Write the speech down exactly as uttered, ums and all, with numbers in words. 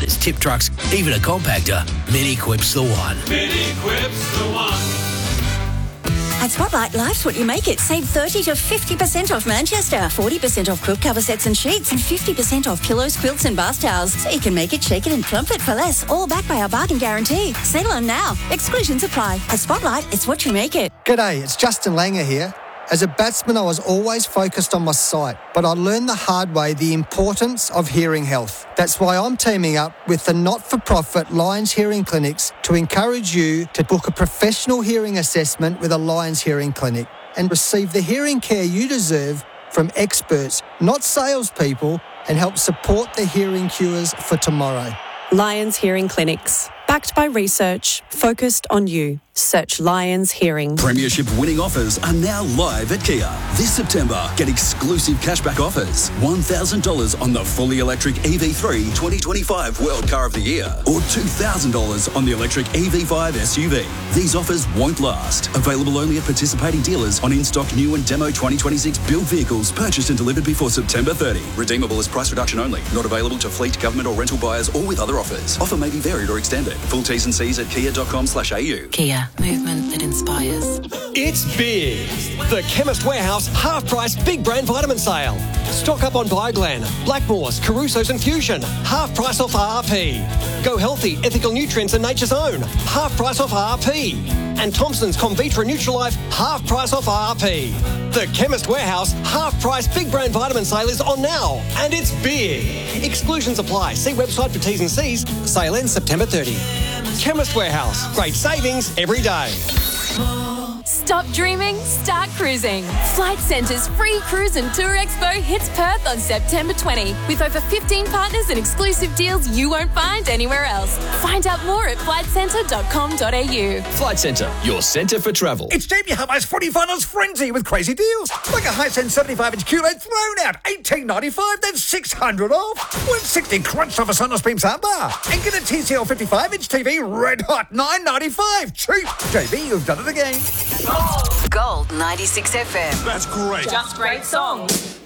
excavators, tip trucks, even a compactor, Mini-Quip's the one. Mini-Quip's the one. At Spotlight, life's what you make it. Save thirty to fifty percent off Manchester, forty percent off quilt cover sets and sheets, and fifty percent off pillows, quilts and bath towels. So you can make it, shake it and plump it for less, all backed by our bargain guarantee. Sale on now. Exclusions apply. At Spotlight, it's what you make it. G'day, it's Justin Langer here. As a batsman, I was always focused on my sight, but I learned the hard way the importance of hearing health. That's why I'm teaming up with the not-for-profit Lions Hearing Clinics to encourage you to book a professional hearing assessment with a Lions Hearing Clinic and receive the hearing care you deserve from experts, not salespeople, and help support the hearing cures for tomorrow. Lions Hearing Clinics. Backed by research, focused on you. Search Lions Hearing. Premiership winning offers are now live at Kia. This September, get exclusive cashback offers. one thousand dollars on the fully electric E V three twenty twenty-five World Car of the Year or two thousand dollars on the electric E V five S U V. These offers won't last. Available only at participating dealers on in-stock new and demo twenty twenty-six build vehicles purchased and delivered before September thirtieth. Redeemable as price reduction only. Not available to fleet, government or rental buyers or with other offers. Offer may be varied or extended. Full T's and C's at kia.com slash AU. Kia. Movement that inspires. It's big. The Chemist Warehouse half-price big brand vitamin sale. Stock up on Bioglan, Blackmores, Caruso's and Fusion. Half price off R R P. Go Healthy, Ethical Nutrients and Nature's Own. Half price off R R P. And Thompson's Convitra Nutrilife. Half price off R R P. The Chemist Warehouse half-price big brand vitamin sale is on now. And it's big. Exclusions apply. See website for T's and C's. Sale ends September thirtieth. Chemist Warehouse. Great savings every day. Stop dreaming, start cruising. Flight Centre's free cruise and tour expo hits Perth on September twentieth with over fifteen partners and exclusive deals you won't find anywhere else. Find out more at flight centre dot com dot a u. Flight Centre, your centre for travel. It's J B Hi-Fi's footy finals frenzy with crazy deals. Like a Hisense seventy-five inch Q L E D thrown out, eighteen ninety-five, then six hundred off. one sixty crunched off a Sonos Beam soundbar. And get a T C L fifty-five inch T V red hot, nine ninety-five. Cheap. J B, you've done it again. Gold ninety-six F M. That's great. Just great songs.